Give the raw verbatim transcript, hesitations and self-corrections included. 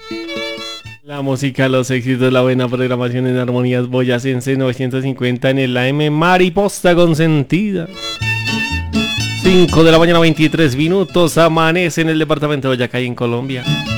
La música, los éxitos, la buena programación en Armonías Boyacense novecientos cincuenta en el A M Mariposa Consentida. cinco de la mañana, veintitrés minutos, amanece en el departamento de Boyacá y en Colombia.